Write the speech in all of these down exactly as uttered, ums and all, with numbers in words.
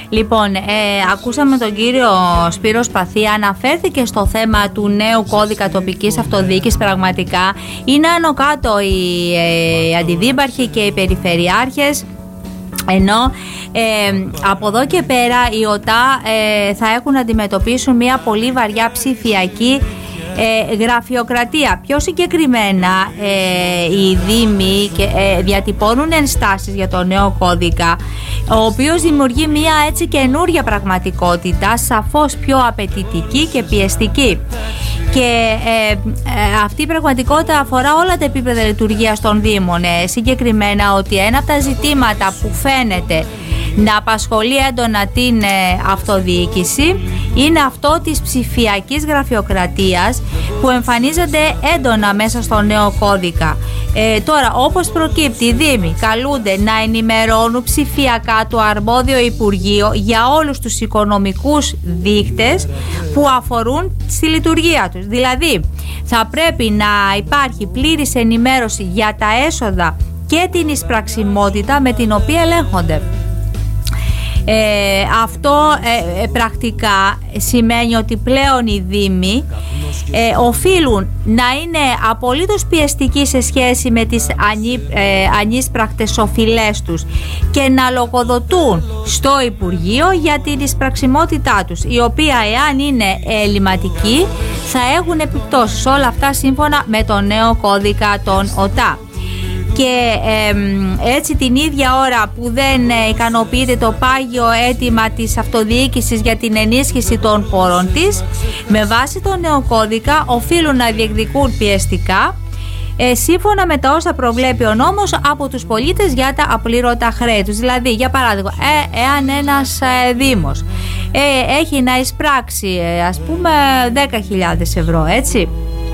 Λοιπόν, ε, ακούσαμε τον κύριο Σπύρο Σπαθή, αναφέρθηκε στο θέμα του νέου κώδικα τοπικής αυτοδιοίκησης. Πραγματικά είναι άνω κάτω οι ε, αντιδήμαρχοι και οι περιφερειάρχες, ενώ ε, από εδώ και πέρα οι ΟΤΑ ε, θα έχουν να αντιμετωπίσουν μια πολύ βαριά ψηφιακή Ε, γραφειοκρατία. Πιο συγκεκριμένα ε, οι δήμοι και, ε, διατυπώνουν ενστάσεις για το νέο κώδικα, ο οποίος δημιουργεί μια έτσι καινούρια πραγματικότητα, σαφώς πιο απαιτητική και πιεστική. Και ε, ε, αυτή η πραγματικότητα αφορά όλα τα επίπεδα λειτουργίας των δήμων. Ε, συγκεκριμένα ότι ένα από τα ζητήματα που φαίνεται να απασχολεί έντονα την ε, αυτοδιοίκηση είναι αυτό της ψηφιακής γραφειοκρατίας που εμφανίζεται έντονα μέσα στο νέο κώδικα. Ε, τώρα, όπως προκύπτει, οι δήμοι καλούνται να ενημερώνουν ψηφιακά το αρμόδιο Υπουργείο για όλους τους οικονομικούς δείκτες που αφορούν στη λειτουργία τους. Δηλαδή, θα πρέπει να υπάρχει πλήρης ενημέρωση για τα έσοδα και την εισπραξιμότητα με την οποία ελέγχονται. Ε, αυτό ε, ε, πρακτικά σημαίνει ότι πλέον οι δήμοι ε, οφείλουν να είναι απολύτως πιεστικοί σε σχέση με τις ανή, ε, ανίσπρακτες οφειλές τους και να λογοδοτούν στο Υπουργείο για την εισπραξιμότητά τους, η οποία, εάν είναι ελληματική, θα έχουν επιπτώσεις. Όλα αυτά σύμφωνα με το νέο κώδικα των ΟΤΑ. Και ε, έτσι την ίδια ώρα που δεν ε, ικανοποιείται το πάγιο αίτημα της αυτοδιοίκησης για την ενίσχυση των πόρων της, με βάση το νέο κώδικα οφείλουν να διεκδικούν πιεστικά, ε, σύμφωνα με τα όσα προβλέπει ο νόμος, από τους πολίτες για τα απλήρωτα χρέη τους. Δηλαδή, για παράδειγμα, ε, εάν ένας ε, δήμος ε, έχει να εισπράξει ε, ας πούμε δέκα χιλιάδες ευρώ, έτσι,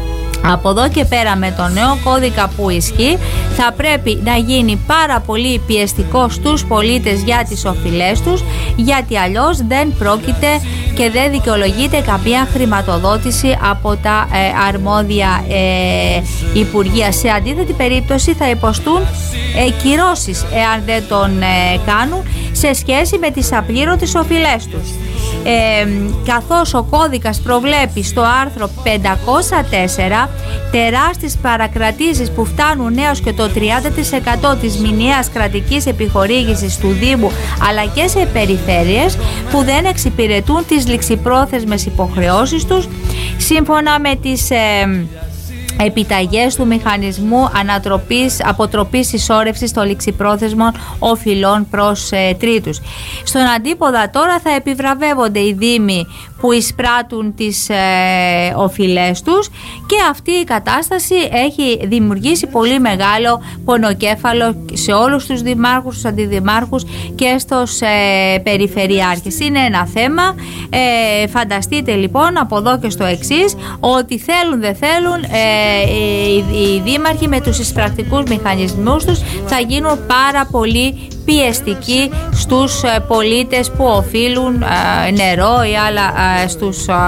από εδώ και πέρα με το νέο κώδικα που ισχύει θα πρέπει να γίνει πάρα πολύ πιεστικό στους πολίτες για τις οφειλές τους, γιατί αλλιώς δεν πρόκειται και δεν δικαιολογείται καμία χρηματοδότηση από τα ε, αρμόδια ε, υπουργεία. Σε αντίθετη περίπτωση θα υποστούν ε, κυρώσεις εάν δεν τον ε, κάνουν σε σχέση με τις απλήρωτες οφειλές τους. Ε, καθώς ο κώδικας προβλέπει στο άρθρο πεντακόσια τέσσερα τεράστιες παρακρατήσεις που φτάνουν έως και το τριάντα τοις εκατό της μηνιαίας κρατικής επιχορήγησης του Δήμου, αλλά και σε περιφέρειες που δεν εξυπηρετούν τις ληξιπρόθεσμες υποχρεώσεις τους σύμφωνα με τις ε, επιταγές του μηχανισμού ανατροπής, αποτροπής συσσόρευσης των ληξιπρόθεσμων οφειλών προς ε, τρίτους. Στον αντίποδα τώρα θα επιβραβεύονται οι δήμοι που εισπράττουν τις ε, οφειλές τους, και αυτή η κατάσταση έχει δημιουργήσει πολύ μεγάλο πονοκέφαλο σε όλους τους δημάρχους, τους αντιδημάρχους και στους ε, περιφερειάρχες. Είναι ένα θέμα, ε, φανταστείτε λοιπόν από εδώ και στο εξής, ότι θέλουν δεν θέλουν ε, οι δήμαρχοι με τους εισπρακτικούς μηχανισμούς τους θα γίνουν πάρα πολύ πιεστικοί στους πολίτες που οφείλουν νερό ή άλλα στους